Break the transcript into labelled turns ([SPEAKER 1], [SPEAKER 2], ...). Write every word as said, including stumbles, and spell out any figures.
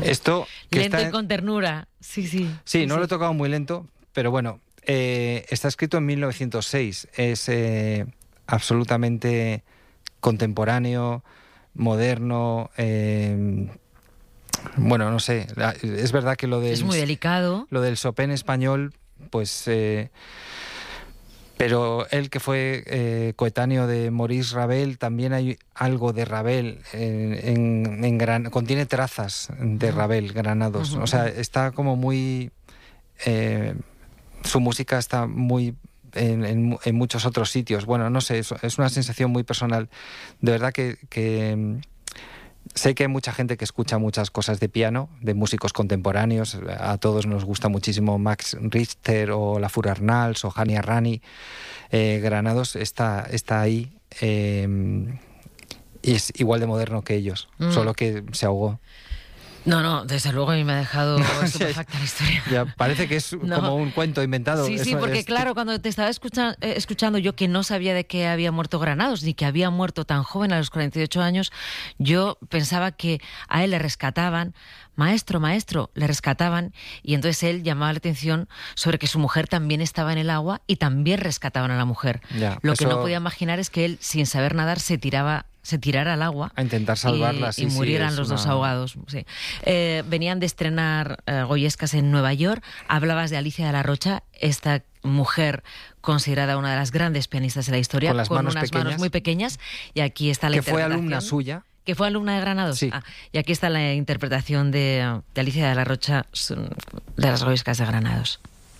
[SPEAKER 1] Esto que
[SPEAKER 2] lento
[SPEAKER 1] está
[SPEAKER 2] y con ternura. Sí, sí.
[SPEAKER 1] Sí,
[SPEAKER 2] sí
[SPEAKER 1] no
[SPEAKER 2] sí.
[SPEAKER 1] lo he tocado muy lento, pero bueno, eh, está escrito en mil novecientos seis. Es eh, absolutamente contemporáneo, moderno. Eh, bueno, no sé. la- Es verdad que lo del
[SPEAKER 2] Es muy delicado.
[SPEAKER 1] lo del Chopin español, pues. Eh, pero él que fue eh, coetáneo de Maurice Ravel, también hay algo de Ravel, en, en, en gran, contiene trazas de Ravel, Granados.
[SPEAKER 2] Uh-huh.
[SPEAKER 1] O sea, está como muy... Eh, su música está muy en, en, en muchos otros sitios. Bueno, no sé, es, es una sensación muy personal. De verdad que, que sé que hay mucha gente que escucha muchas cosas de piano, de músicos contemporáneos. A todos nos gusta muchísimo Max Richter o La Fur Arnals o Hany Arrani. Eh, Granados está, está ahí eh, y es igual de moderno que ellos, mm. solo que se ahogó.
[SPEAKER 2] No, no, desde luego a mí me ha dejado estupefacta la historia.
[SPEAKER 1] Ya, parece que es no. como un cuento inventado.
[SPEAKER 2] Sí, sí,
[SPEAKER 1] Eso
[SPEAKER 2] porque
[SPEAKER 1] es...
[SPEAKER 2] claro, cuando te estaba escucha, eh, escuchando yo que no sabía de qué había muerto Granados, ni que había muerto tan joven a los cuarenta y ocho años, yo pensaba que a él le rescataban, maestro, maestro, le rescataban, y entonces él llamaba la atención sobre que su mujer también estaba en el agua y también rescataban a la mujer.
[SPEAKER 1] Ya,
[SPEAKER 2] Lo
[SPEAKER 1] eso...
[SPEAKER 2] que no podía imaginar es que él, sin saber nadar, se tiraba... se tirara al agua
[SPEAKER 1] a intentar salvarla
[SPEAKER 2] y,
[SPEAKER 1] sí,
[SPEAKER 2] y murieran
[SPEAKER 1] sí,
[SPEAKER 2] los
[SPEAKER 1] una...
[SPEAKER 2] dos ahogados. Sí. Eh, venían de estrenar eh, Goyescas en Nueva York. Hablabas de Alicia de la Rocha, esta mujer considerada una de las grandes pianistas de la historia,
[SPEAKER 1] con, las
[SPEAKER 2] con
[SPEAKER 1] manos
[SPEAKER 2] unas
[SPEAKER 1] pequeñas,
[SPEAKER 2] manos muy pequeñas, y aquí está la
[SPEAKER 1] que
[SPEAKER 2] interpretación.
[SPEAKER 1] fue alumna suya.
[SPEAKER 2] Que fue alumna de Granados.
[SPEAKER 1] Sí.
[SPEAKER 2] Ah, y aquí está la interpretación de, de Alicia de la Rocha de las Goyescas de Granados.